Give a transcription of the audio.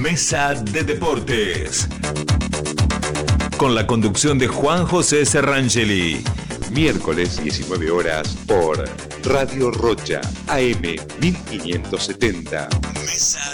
Mesa de Deportes. Con la conducción de Juan José Serrangeli. Miércoles 19 horas por Radio Rocha, AM 1570. Mesa